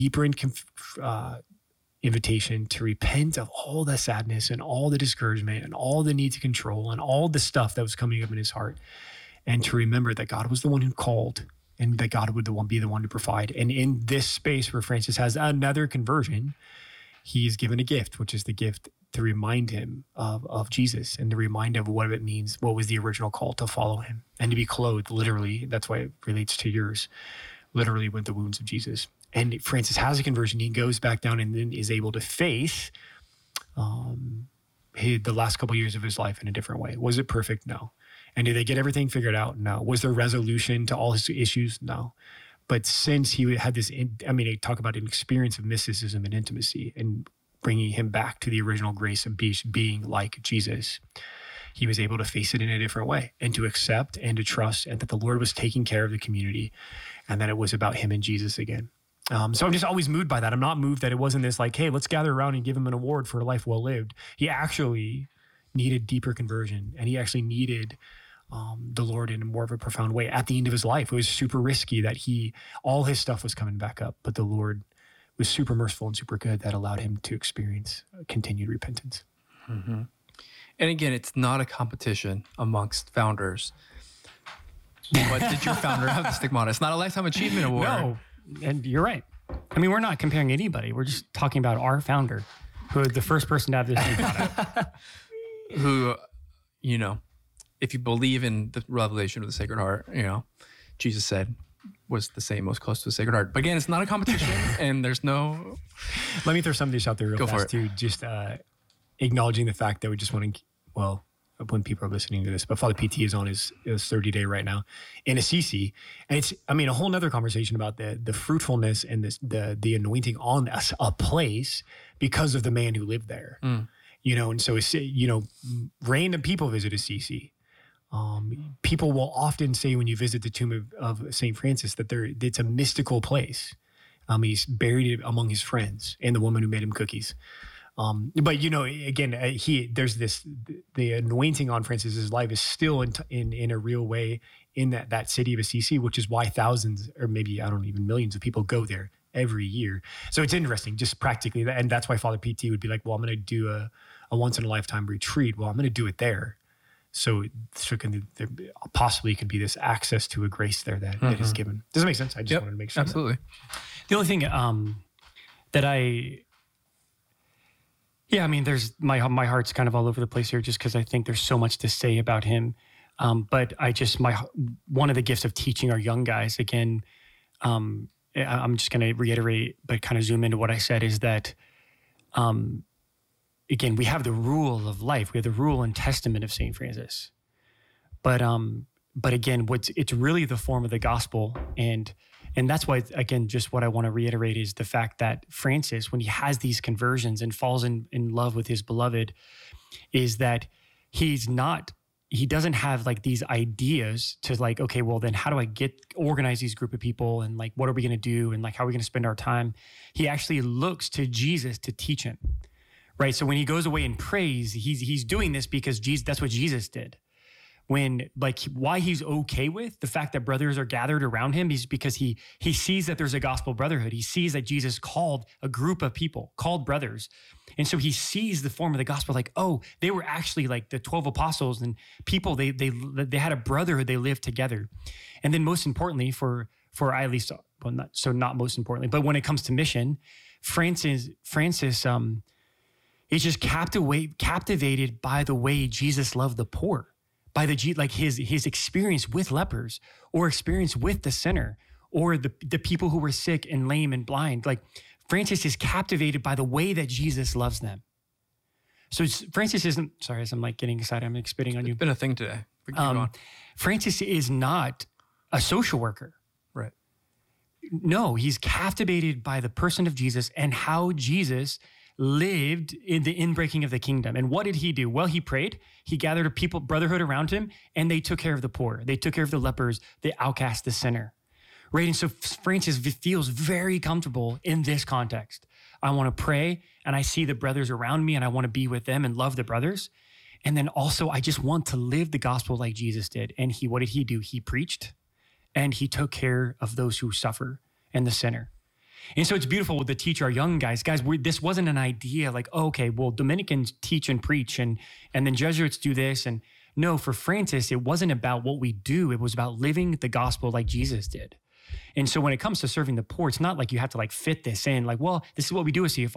deeper invitation to repent of all the sadness and all the discouragement and all the need to control and all the stuff that was coming up in his heart, and to remember that God was the one who called and that God would be the one to provide. And in this space where Francis has another conversion, he's given a gift, which is the gift to remind him of Jesus and to remind him of what it means, what was the original call to follow him and to be clothed literally. That's why it relates to yours, literally with the wounds of Jesus. And Francis has a conversion. He goes back down and then is able to face the last couple of years of his life in a different way. Was it perfect? No. And did they get everything figured out? No. Was there resolution to all his issues? No. But since he had this, they talk about an experience of mysticism and intimacy and bringing him back to the original grace of being like Jesus, he was able to face it in a different way and to accept and to trust and that the Lord was taking care of the community and that it was about him and Jesus again. So I'm just always moved by that. I'm not moved that it wasn't this like, hey, let's gather around and give him an award for a life well lived. He actually needed deeper conversion, and he actually needed the Lord in more of a profound way at the end of his life. It was super risky that all his stuff was coming back up, but the Lord was super merciful and super good that allowed him to experience continued repentance. Mm-hmm. And again, it's not a competition amongst founders. But did your founder have the stigmata? It's not a Lifetime Achievement Award. No. And you're right. I mean, we're not comparing anybody. We're just talking about our founder, who is the first person to have this new product. Who, if you believe in the revelation of the Sacred Heart, Jesus said was the same, most close to the Sacred Heart. But again, it's not a competition, and there's no... Let me throw some of this out there real fast too. Just acknowledging the fact that we just want to, when people are listening to this, but Father PT is on his 30-day right now in Assisi. And it's, a whole nother conversation about the fruitfulness and the anointing on a place because of the man who lived there. And so it's, random people visit Assisi. People will often say when you visit the tomb of St. Francis that it's a mystical place. He's buried among his friends and the woman who made him cookies. But again, there's the anointing on Francis's life is still in a real way in that city of Assisi, which is why thousands or maybe even millions of people go there every year. So it's interesting, just practically, and that's why Father PT would be like, well, I'm going to do a once in a lifetime retreat. Well, I'm going to do it there. So there possibly could be this access to a grace there that is given. Does it make sense? I just wanted to make sure. Absolutely. The only thing there's my heart's kind of all over the place here just because I think there's so much to say about him. But one of the gifts of teaching our young guys, again, I'm just going to reiterate, but kind of zoom into what I said is that, again, we have the rule of life. We have the rule and testament of St. Francis. But again, it's really the form of the gospel. And that's why, again, just what I want to reiterate is the fact that Francis, when he has these conversions and falls in love with his beloved, is that he doesn't have like these ideas to like, okay, well then how do I organize these group of people and like, what are we going to do? And like, how are we going to spend our time? He actually looks to Jesus to teach him, right? So when he goes away and prays, he's doing this because that's what Jesus did. When why he's okay with the fact that brothers are gathered around him is because he sees that there's a gospel brotherhood. He sees that Jesus called a group of people, called brothers. And so he sees the form of the gospel like, oh, they were actually like the 12 apostles and people, they had a brotherhood, they lived together. And then most importantly for at least, well, not most importantly, but when it comes to mission, Francis is just captivated by the way Jesus loved the poor. By his experience with lepers or experience with the sinner or the people who were sick and lame and blind. Like Francis is captivated by the way that Jesus loves them. So Francis isn't, sorry, as I'm like getting excited, I'm spitting on you. It's been a thing today. Francis is not a social worker. Right. No, he's captivated by the person of Jesus and how Jesus lived in the inbreaking of the kingdom. And what did he do? Well, he prayed. He gathered a people, brotherhood around him, and they took care of the poor. They took care of the lepers, the outcast, the sinner. Right? And so Francis feels very comfortable in this context. I want to pray, and I see the brothers around me, and I want to be with them and love the brothers. And then also, I just want to live the gospel like Jesus did. And what did he do? He preached, and he took care of those who suffer and the sinner. And so it's beautiful to teach our young guys, this wasn't an idea like, oh, okay, well, Dominicans teach and preach and then Jesuits do this. And no, for Francis, it wasn't about what we do. It was about living the gospel like Jesus did. And so when it comes to serving the poor, it's not like you have to like fit this in like, well, this is what we do as CFR.